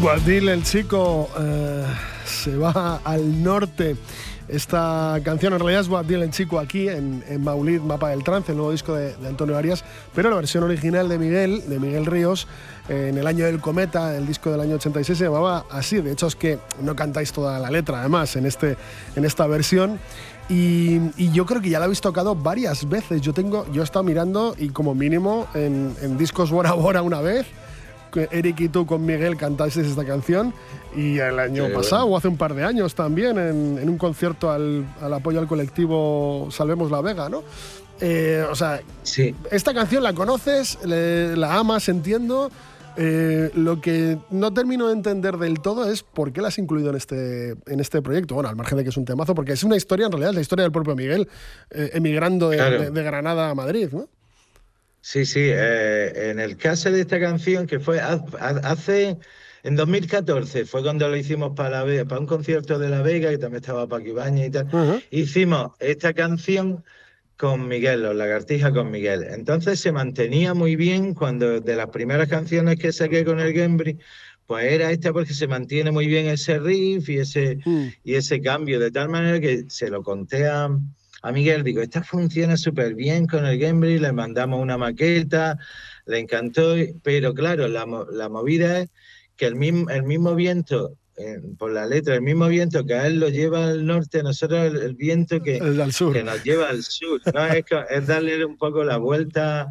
Boabdil, el chico, se va al norte. Esta canción en realidad es Boabdil, el chico, aquí en Maulid, Mapa del Trance, el nuevo disco de Antonio Arias, pero la versión original de Miguel Ríos, en el año del cometa, el disco del año 86, se llamaba así. De hecho, es que no cantáis toda la letra, además, en esta versión. Y yo creo que ya la habéis tocado varias veces. Yo he estado mirando y como mínimo en discos Bora Bora una vez, Eric y tú con Miguel cantasteis esta canción, y el año pasado o hace un par de años también en un concierto al apoyo al colectivo Salvemos la Vega, ¿no? O sea, sí. Esta canción la conoces, la amas, entiendo. Lo que no termino de entender del todo es por qué la has incluido en este proyecto. Bueno, al margen de que es un temazo, porque es una historia, en realidad es la historia del propio Miguel, emigrando de Granada a Madrid, ¿no? Sí, en el caso de esta canción, que fue en 2014, fue cuando lo hicimos para un concierto de La Vega, y también estaba Paco Ibáñez y tal. Hicimos esta canción con Miguel, Los Lagartijas con Miguel. Entonces se mantenía muy bien cuando de las primeras canciones que saqué con el Gembri, pues era esta, porque se mantiene muy bien ese riff y ese cambio, de tal manera que se lo conté a Miguel, digo, esta funciona súper bien con el Gembri, le mandamos una maqueta, le encantó, pero claro, la movida es que el mismo viento, por la letra, el mismo viento que a él lo lleva al norte, a nosotros el viento que nos lleva al sur, ¿no? Es darle un poco la vuelta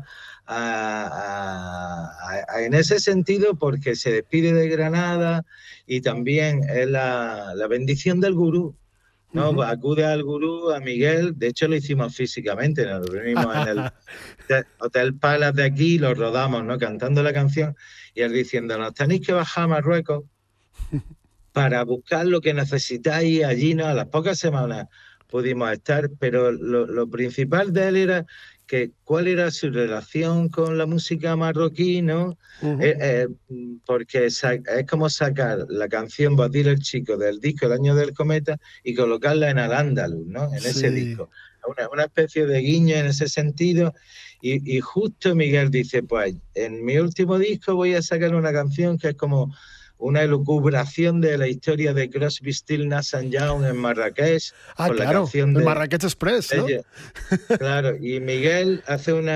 en ese sentido, porque se despide de Granada y también es la bendición del gurú, ¿no? Acude al gurú, a Miguel. De hecho lo hicimos físicamente, nos reunimos en el Hotel Palace de aquí, lo rodamos, ¿no? Cantando la canción, y él diciéndonos, tenéis que bajar a Marruecos para buscar lo que necesitáis allí, ¿no? A las pocas semanas pudimos estar, pero lo principal de él era que cuál era su relación con la música marroquí, ¿no? Porque es como sacar la canción Boabdil el chico del disco El año del cometa y colocarla en Al-Ándalus, ¿no? En ese disco. Una especie de guiño en ese sentido. Y justo Miguel dice, pues en mi último disco voy a sacar una canción que es como una elucubración de la historia de Crosby, Stills, Nash & Young en Marrakech. Con la canción de el Marrakech Express, ¿no? Claro, y Miguel hace un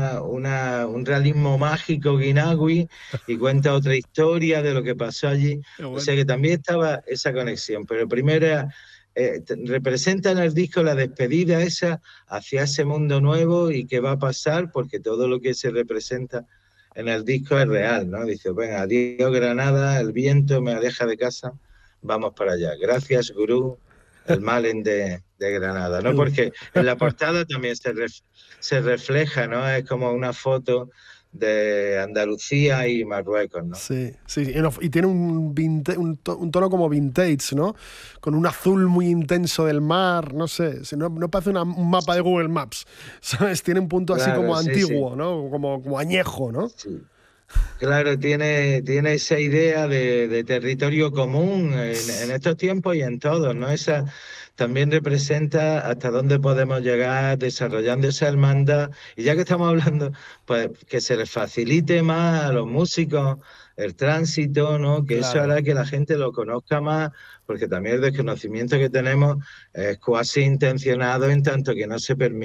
realismo mágico guinagui y cuenta otra historia de lo que pasó allí. Bueno. O sea que también estaba esa conexión, pero primero representa en el disco la despedida esa hacia ese mundo nuevo y qué va a pasar, porque todo lo que se representa en el disco es real, ¿no? Dice, venga, adiós Granada, el viento me aleja de casa, vamos para allá. Gracias, gurú, el Malen de Granada, ¿no? Porque en la portada también se refleja, ¿no? Es como una foto de Andalucía y Marruecos, ¿no? Sí, y tiene un tono como vintage, ¿no? Con un azul muy intenso del mar, no sé, no parece un mapa de Google Maps, ¿sabes? Tiene un punto así como antiguo, sí. ¿No? Como añejo, ¿no? Sí. Claro, tiene esa idea de territorio común en estos tiempos y en todos, ¿no? Esa también representa hasta dónde podemos llegar desarrollando esa hermandad. Y ya que estamos hablando, pues que se les facilite más a los músicos el tránsito, ¿no? Que claro. Eso hará que la gente lo conozca más, porque también el desconocimiento que tenemos es cuasi intencionado, en tanto que no se permite